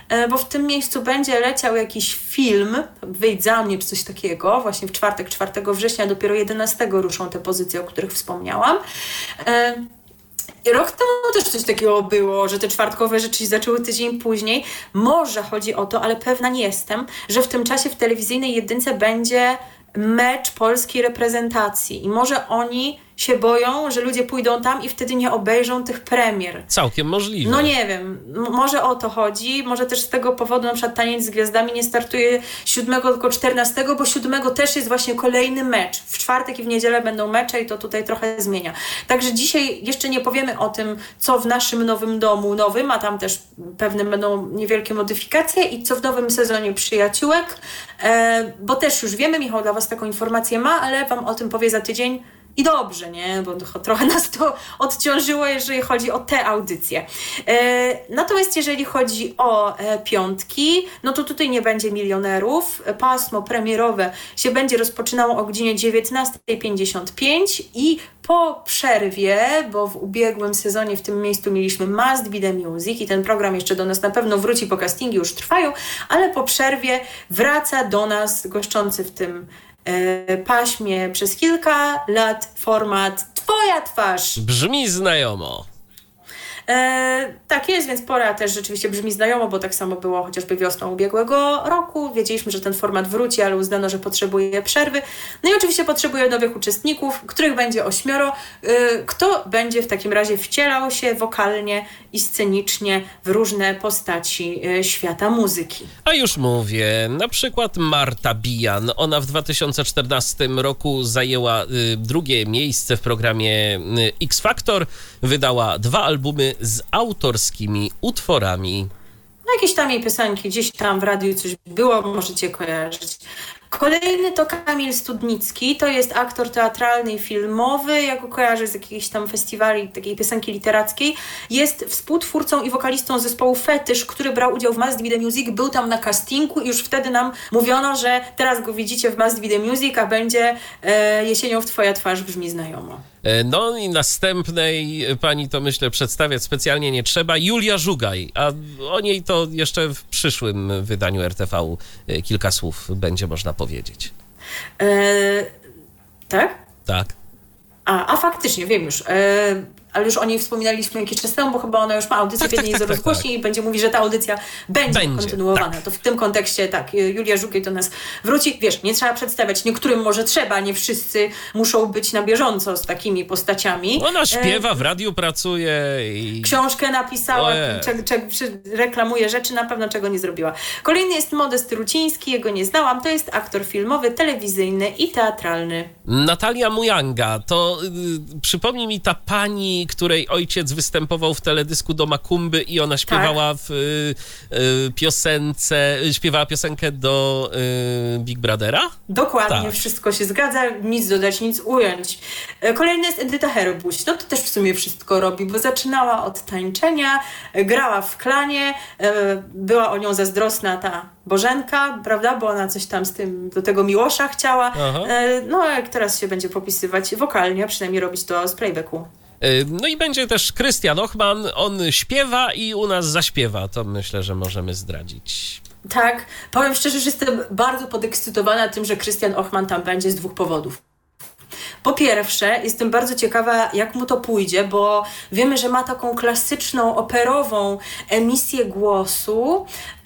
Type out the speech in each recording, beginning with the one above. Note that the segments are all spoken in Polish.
bo w tym miejscu będzie leciał jakiś film, Wyjdź za mnie, czy coś takiego, właśnie w czwartek, 4 września, dopiero 11 ruszą te pozycje, o których wspomniałam. Rok temu też coś takiego było, że te czwartkowe rzeczy zaczęły tydzień później. Może chodzi o to, ale pewna nie jestem, że w tym czasie w telewizyjnej jedynce będzie mecz polskiej reprezentacji i może oni się boją, że ludzie pójdą tam i wtedy nie obejrzą tych premier. Całkiem możliwe. No nie wiem, może o to chodzi, może też z tego powodu na przykład Taniec z Gwiazdami nie startuje 7, tylko 14, bo 7 też jest właśnie kolejny mecz. W czwartek i w niedzielę będą mecze i to tutaj trochę zmienia. Także dzisiaj jeszcze nie powiemy o tym, co w naszym nowym domu nowym, a tam też pewne będą niewielkie modyfikacje i co w nowym sezonie Przyjaciółek, bo też już wiemy, Michał dla Was taką informację ma, ale Wam o tym powie za tydzień. I dobrze, nie? Bo trochę nas to odciążyło, jeżeli chodzi o te audycje. Natomiast jeżeli chodzi o piątki, no to tutaj nie będzie milionerów. Pasmo premierowe się będzie rozpoczynało o godzinie 19:55 i po przerwie, bo w ubiegłym sezonie w tym miejscu mieliśmy Must Be The Music i ten program jeszcze do nas na pewno wróci, bo castingi już trwają, ale po przerwie wraca do nas goszczący w tym paśmie przez kilka lat format Twoja twarz. Brzmi znajomo. Tak jest, więc pora też rzeczywiście brzmi znajomo, bo tak samo było chociażby wiosną ubiegłego roku. Wiedzieliśmy, że ten format wróci, ale uznano, że potrzebuje przerwy. No i oczywiście potrzebuje nowych uczestników, których będzie 8. Kto będzie w takim razie wcielał się wokalnie i scenicznie w różne postaci świata muzyki. A już mówię, na przykład Marta Bijan. Ona w 2014 roku zajęła drugie miejsce w programie X Factor. Wydała 2 albumy z autorskimi utworami. No jakieś tam jej piosenki, gdzieś tam w radiu coś było, możecie kojarzyć. Kolejny to Kamil Studnicki, to jest aktor teatralny i filmowy, ja go kojarzę z jakichś tam festiwali, takiej piosenki literackiej. Jest współtwórcą i wokalistą zespołu Fetysz, który brał udział w Must Be The Music, był tam na castingu i już wtedy nam mówiono, że teraz go widzicie w Must Be The Music, a będzie jesienią w Twoja twarz, brzmi znajomo. No i następnej pani to myślę przedstawiać specjalnie nie trzeba, Julia Żugaj, a o niej to jeszcze w przyszłym wydaniu RTV kilka słów będzie można powiedzieć. Tak? Tak. A faktycznie, wiem już. Ale już o niej wspominaliśmy jakiś czas temu, bo chyba ona już ma audycję w jednej z rozgłośni i będzie mówić, że ta audycja będzie kontynuowana. Tak. To w tym kontekście tak, Julia Żugaj do nas wróci. Wiesz, nie trzeba przedstawiać, niektórym może trzeba, nie wszyscy muszą być na bieżąco z takimi postaciami. Ona śpiewa, w radiu pracuje i... Książkę napisała, reklamuje rzeczy, na pewno czego nie zrobiła. Kolejny jest Modest Ruciński, jego nie znałam, to jest aktor filmowy, telewizyjny i teatralny. Natalia Mujanga, to przypomnij mi ta pani, której ojciec występował w teledysku do Makumby i ona śpiewała w piosence, śpiewała piosenkę do Big Brothera? Dokładnie, tak. Wszystko się zgadza, nic dodać, nic ująć. Kolejny jest Edyta Herobuś, no to też w sumie wszystko robi, bo zaczynała od tańczenia, grała w klanie, była o nią zazdrosna ta Bożenka, prawda, bo ona coś tam z tym, do tego Miłosza chciała, no a jak teraz się będzie popisywać wokalnie, a przynajmniej robić to z playbacku. No i będzie też Krystian Ochman, on śpiewa i u nas zaśpiewa, to myślę, że możemy zdradzić. Tak, powiem szczerze, że jestem bardzo podekscytowana tym, że Krystian Ochman tam będzie z 2 powodów. Po pierwsze, jestem bardzo ciekawa, jak mu to pójdzie, bo wiemy, że ma taką klasyczną, operową emisję głosu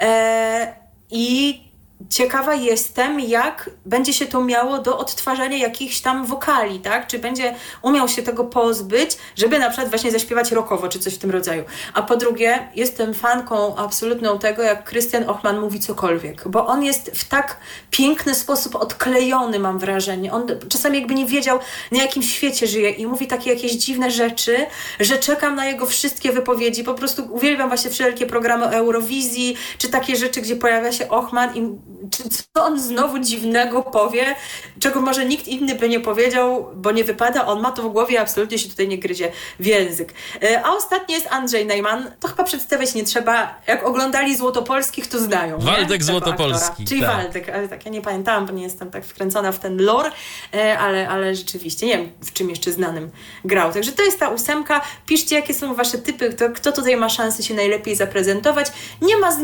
i ciekawa jestem, jak będzie się to miało do odtwarzania jakichś tam wokali, tak? Czy będzie umiał się tego pozbyć, żeby na przykład właśnie zaśpiewać rockowo, czy coś w tym rodzaju. A po drugie, jestem fanką absolutną tego, jak Krystian Ochman mówi cokolwiek, bo on jest w tak piękny sposób odklejony, mam wrażenie. On czasami jakby nie wiedział, na jakim świecie żyje i mówi takie jakieś dziwne rzeczy, że czekam na jego wszystkie wypowiedzi. Po prostu uwielbiam właśnie wszelkie programy o Eurowizji, czy takie rzeczy, gdzie pojawia się Ochman i co on znowu dziwnego powie, czego może nikt inny by nie powiedział, bo nie wypada, on ma to w głowie, absolutnie się tutaj nie gryzie w język. A ostatni jest Andrzej Najman, to chyba przedstawiać nie trzeba, jak oglądali Złotopolskich, to znają. Waldek Złotopolski. Czyli tak. Waldek, ale tak, ja nie pamiętałam, bo nie jestem tak wkręcona w ten lore, ale rzeczywiście, nie wiem, w czym jeszcze znanym grał. Także to jest ta 8. Piszcie, jakie są wasze typy, kto tutaj ma szansę się najlepiej zaprezentować. Nie ma